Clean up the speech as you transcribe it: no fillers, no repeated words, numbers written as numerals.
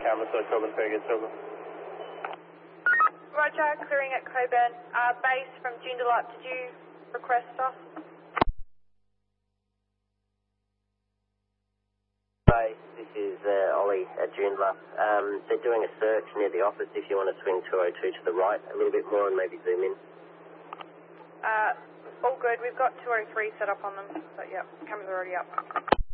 camera, so Coburn Fergus, over. Roger, clearing at Coburn. Base from Joondalup, did you request us? Hi, this is Ollie at Joondalup. They're doing a search near the office if you want to swing 202 to the right a little bit more and maybe zoom in. All good. We've got 203 set up on them, but yeah, cameras are already up.